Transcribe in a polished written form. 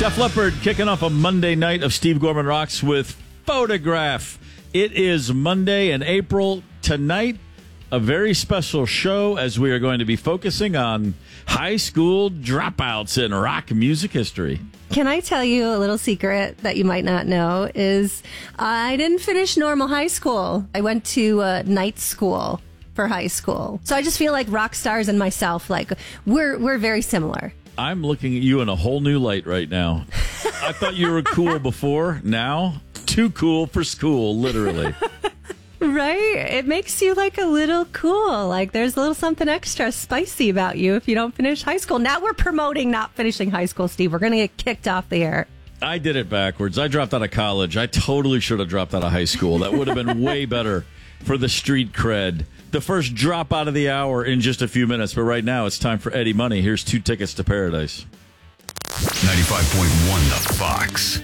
Def Leppard kicking off a Monday night of Steve Gorman Rocks with Photograph. It is Monday in April. Tonight, a very special show as we are going to be focusing on high school dropouts in rock music history. Can I tell you a little secret that you might not know is I didn't finish normal high school. I went to night school for high school. So I just feel like rock stars and myself, like we're very similar. I'm looking at you in a whole new light right now. I thought you were cool before. Now, too cool for school, literally. Right? It makes you like a little cool. Like there's a little something extra spicy about you if you don't finish high school. Now we're promoting not finishing high school, Steve. We're going to get kicked off the air. I did it backwards. I dropped out of college. I totally should have dropped out of high school. That would have been way better for the street cred. The first drop out of the hour in just a few minutes. But right now, it's time for Eddie Money. Here's 2 tickets to paradise. 95.1 The Fox.